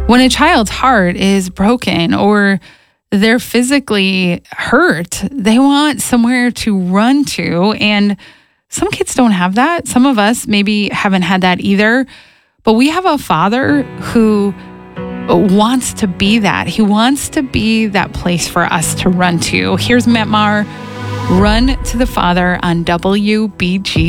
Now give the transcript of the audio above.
When a child's heart is broken or they're physically hurt, they want somewhere to run to. And some kids don't have that. Some of us maybe haven't had that either. But we have a Father who wants to be that. He wants to be that place for us to run to. Here's Matt Maher, Run to the Father on WBG.